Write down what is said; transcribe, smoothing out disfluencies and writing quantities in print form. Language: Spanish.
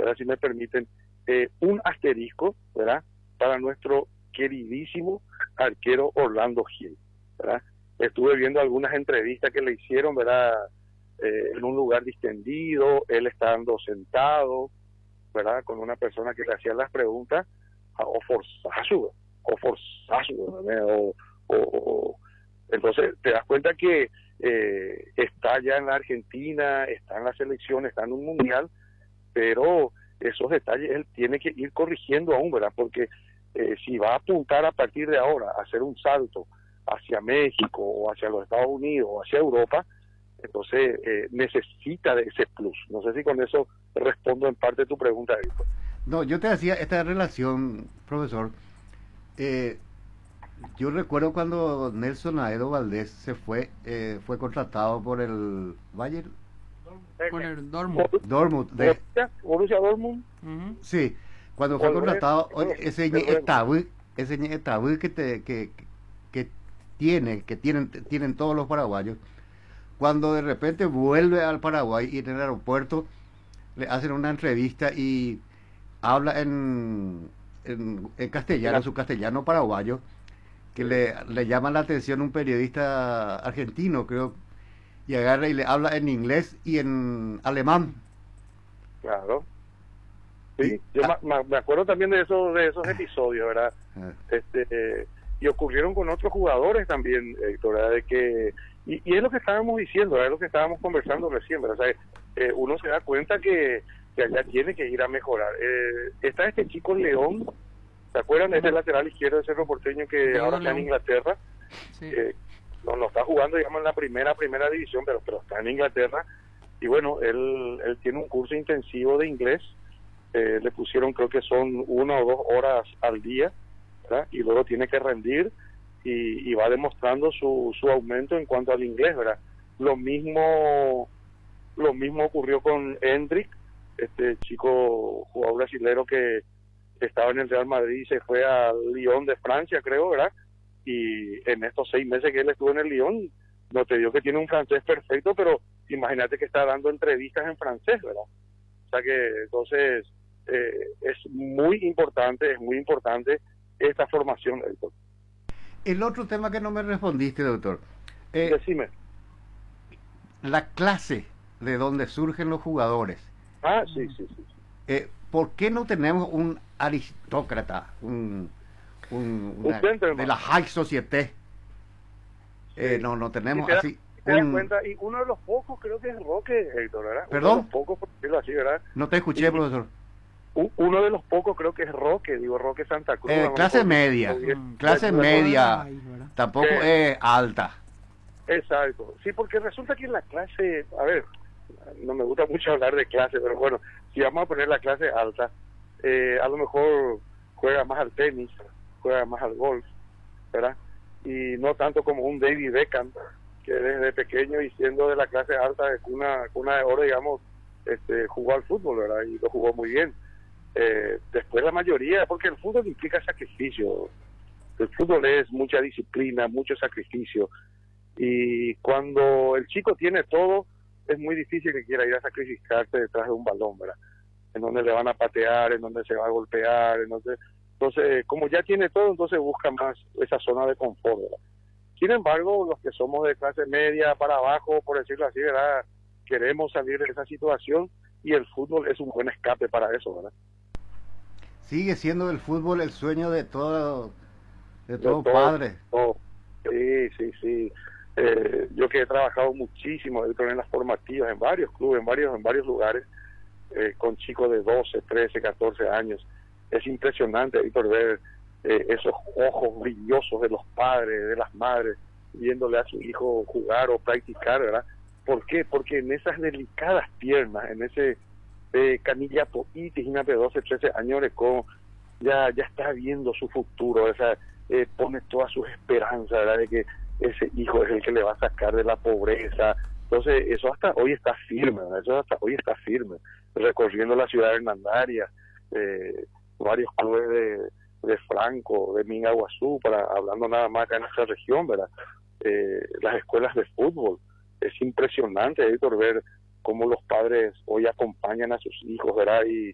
¿verdad? Si me permiten, un asterisco, ¿verdad? Para nuestro queridísimo arquero Orlando Gil, ¿verdad? Estuve viendo algunas entrevistas que le hicieron, ¿verdad? En un lugar distendido, él estando sentado, ¿verdad? Con una persona que le hacía las preguntas, o forzazo, ¿verdad? Entonces te das cuenta que está ya en la Argentina, está en la selección, está en un mundial, pero esos detalles él tiene que ir corrigiendo aún, ¿verdad? Porque si va a apuntar a partir de ahora a hacer un salto hacia México o hacia los Estados Unidos o hacia Europa, entonces necesita de ese plus. No sé si con eso respondo en parte tu pregunta, Víctor. No, yo te hacía esta relación, profesor. Yo recuerdo cuando Nelson Aedo Valdés fue contratado por el Bayern. Por el Dortmund. Dortmund. Borussia Dortmund. Sí, cuando fue contratado, ese Etabú que tienen todos los paraguayos, cuando de repente vuelve al Paraguay y en el aeropuerto le hacen una entrevista y habla en castellano, su castellano paraguayo, que le llama la atención un periodista argentino, creo, y agarra y le habla en inglés y en alemán. Claro. Sí, yo me acuerdo también de esos episodios, ¿verdad? Y ocurrieron con otros jugadores también, Héctor, ¿verdad? De que, y es lo que estábamos diciendo, es lo que estábamos conversando recién, ¿verdad? O sea, uno se da cuenta que allá tiene que ir a mejorar. Está este chico León, ¿se acuerdan de ese lateral izquierdo de Cerro Porteño que ahora está en Inglaterra? Sí. No está jugando, digamos, en la primera división, pero está en Inglaterra. Y bueno, él tiene un curso intensivo de inglés. Le pusieron, creo que son 1 o 2 horas al día, ¿verdad? Y luego tiene que rendir y va demostrando su aumento en cuanto al inglés, ¿verdad? Lo mismo ocurrió con Hendrik, este chico jugador brasilero que estaba en el Real Madrid y se fue al Lyon de Francia, creo, ¿verdad? Y en estos 6 meses que él estuvo en el Lyon, no te digo que tiene un francés perfecto, pero imagínate que está dando entrevistas en francés, ¿verdad? O sea que entonces es muy importante esta formación, doctor. El otro tema que no me respondiste, doctor. Decime. La clase de donde surgen los jugadores. Sí. ¿Por qué no tenemos un aristócrata, de la high society? No tenemos así. ¿Te das cuenta? Y uno de los pocos creo que es Roque, Héctor, ¿verdad? ¿Perdón? Uno de los pocos, por decirlo así, ¿verdad? No te escuché, profesor. Uno de los pocos creo que es Roque, Roque Santa Cruz. Clase media, clase media, tampoco es alta. Exacto, sí, porque resulta que en la clase, a ver, no me gusta mucho hablar de clase, pero bueno, si vamos a poner la clase alta, a lo mejor juega más al tenis, juega más al golf, ¿verdad? Y no tanto como un David Beckham, que desde pequeño y siendo de la clase alta de cuna de oro, digamos, jugó al fútbol, ¿verdad? Y lo jugó muy bien. Después la mayoría, porque el fútbol implica sacrificio, el fútbol es mucha disciplina, mucho sacrificio, y cuando el chico tiene todo, es muy difícil que quiera ir a sacrificarse detrás de un balón, ¿verdad? En donde le van a patear, en donde se va a golpear, entonces como ya tiene todo, entonces busca más esa zona de confort, ¿verdad? Sin embargo, los que somos de clase media para abajo, por decirlo así, ¿verdad? Queremos salir de esa situación y el fútbol es un buen escape para eso, ¿verdad? Sigue siendo el fútbol el sueño de todo padre. Sí. Yo que he trabajado muchísimo en las formativas, en varios clubes, en varios lugares, con chicos de 12, 13, 14 años. Es impresionante, Víctor, ver esos ojos brillosos de los padres, de las madres, viéndole a su hijo jugar o practicar, ¿verdad? ¿Por qué? Porque en esas delicadas piernas, en ese canilla poitis, de 12, 13 años, ya está viendo su futuro, pone todas sus esperanzas, ¿verdad? De que ese hijo es el que le va a sacar de la pobreza. Entonces eso hasta hoy está firme, ¿verdad? Recorriendo la ciudad de Hernandarias, varios clubes de Franco, de Mingaguazú, hablando nada más acá en nuestra región, ¿verdad? Las escuelas de fútbol, es impresionante, Héctor, ver cómo los padres hoy acompañan a sus hijos, ¿verdad? Y